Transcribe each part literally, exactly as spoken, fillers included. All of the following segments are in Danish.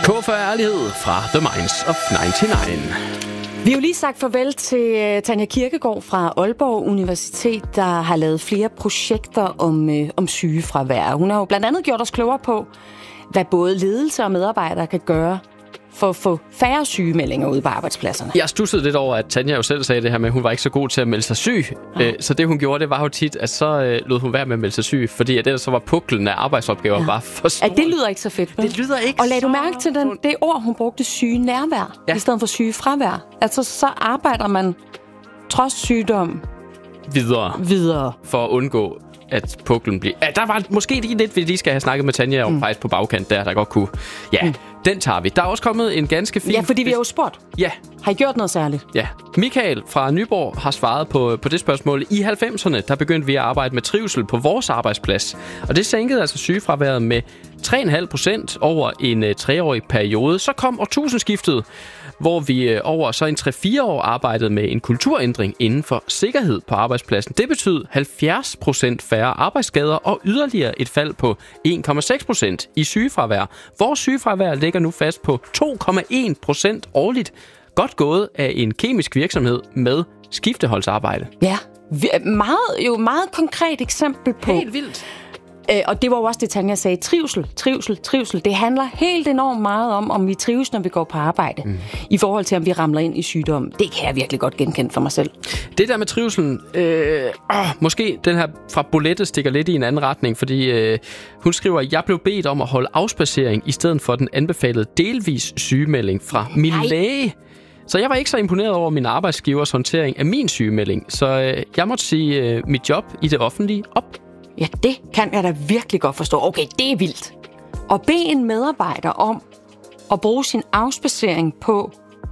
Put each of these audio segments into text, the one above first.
K for ærlighed fra The Minds of nioghalvfems. Vi har jo lige sagt farvel til Tanja Kirkegaard fra Aalborg Universitet, der har lavet flere projekter om, øh, om sygefravær. Hun har jo blandt andet gjort os klogere på, hvad både ledelse og medarbejdere kan gøre for at få færre sygemeldinger ude på arbejdspladserne. Jeg stussede lidt over, at Tanja jo selv sagde det her med, at hun var ikke så god til at melde sig syg. Ja. Så det, hun gjorde, det var jo tit, at så lod hun være med at melde sig syg, fordi at det så var puklen af arbejdsopgaver ja. bare for stor. Ja, det lyder ikke så fedt. Det lyder ikke Og lad du mærke til den, det ord, hun brugte, syge nærvær, ja. i stedet for syge fravær. Altså, så arbejder man trods sygdom videre, videre. for at undgå, at puklen bliver... Ja, der var måske lige lidt, vi lige skal have snakket med Tanja om, mm. faktisk på bagkant der, der godt kunne... Ja, mm. den tager vi. Der er også kommet en ganske fin... Ja, fordi vi har jo spurgt. Ja. Har I gjort noget særligt? Ja. Michael fra Nyborg har svaret på, på det spørgsmål. I halvfemserne, der begyndte vi at arbejde med trivsel på vores arbejdsplads. Og det sænkede altså sygefraværet med tre komma fem procent over en uh, treårig periode. Så kom årtusindskiftet, hvor vi uh, over så en tre til fire år arbejdede med en kulturændring inden for sikkerhed på arbejdspladsen. Det betød halvfjerds procent færre arbejdsskader og yderligere et fald på en komma seks procent i sygefravær. Vores sygefravær ligger nu fast på to komma en procent årligt. Godt gået af en kemisk virksomhed med skifteholdsarbejde. Ja, meget, jo meget konkret eksempel på... Helt vildt. Øh, og det var jo også det, Tanja sagde. Trivsel, trivsel, trivsel. Det handler helt enormt meget om, om vi trives, når vi går på arbejde. Mm. I forhold til, om vi ramler ind i sygdom. Det kan jeg virkelig godt genkende for mig selv. Det der med trivselen... Øh, åh, måske den her fra Bolette stikker lidt i en anden retning, fordi øh, hun skriver, jeg blev bedt om at holde afspacering i stedet for den anbefalede delvis sygemelding fra min Nej. læge. Så jeg var ikke så imponeret over min arbejdsgivers håndtering af min sygemelding. Så øh, jeg måtte sige øh, mit job i det offentlige op. Ja, det kan jeg da virkelig godt forstå. Okay, det er vildt. At bede en medarbejder om at bruge sin afspacering på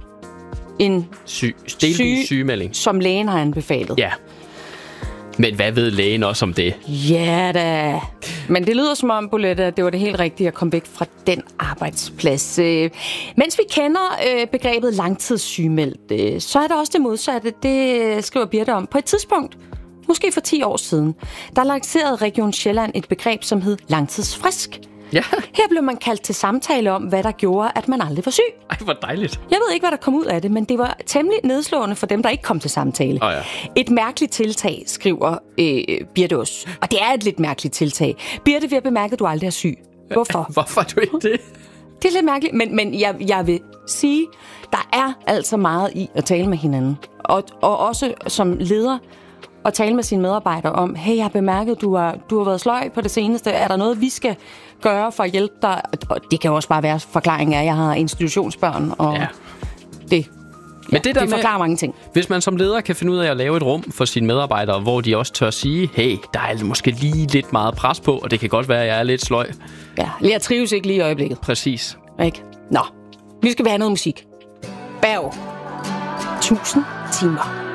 en Sy- delvis syg, sygemelding, som lægen har anbefalet. Ja. Men hvad ved lægen også om det? Ja da. Men det lyder som om, Bolette, at det var det helt rigtige at komme væk fra den arbejdsplads. Øh, mens vi kender øh, begrebet langtidssygemeldt, øh, så er der også det modsatte. Det skriver Birte om. På et tidspunkt, måske for ti år siden, der lancerede Region Sjælland et begreb, som hed langtidsfrisk. Ja. Her blev man kaldt til samtale om, hvad der gjorde, at man aldrig var syg. Ej, hvor dejligt. Jeg ved ikke, hvad der kom ud af det, men det var temmelig nedslående for dem, der ikke kom til samtale. Oh, ja. Et mærkeligt tiltag, skriver øh, Birte også. Og det er et lidt mærkeligt tiltag. Birte, vi har bemærket, at du aldrig er syg. Hvorfor? Hvorfor er du ikke det? Det er lidt mærkeligt, men, men jeg, jeg vil sige, der er altså meget i at tale med hinanden. Og, og også som leder at tale med sine medarbejdere om, hey, jeg har bemærket, at du har, du har været sløj på det seneste. Er der noget, vi skal gøre for at hjælpe dig? Og det kan jo også bare være forklaringen af, at jeg har institutionsbørn, og ja. det, Men ja, det, der det forklarer med, mange ting. Hvis man som leder kan finde ud af at lave et rum for sine medarbejdere, hvor de også tør sige, hey, der er måske lige lidt meget pres på, og det kan godt være, at jeg er lidt sløj. Ja, jeg trives ikke lige i øjeblikket. Præcis. Ikke? Nå, vi skal have noget musik. Berg. Tusind timer.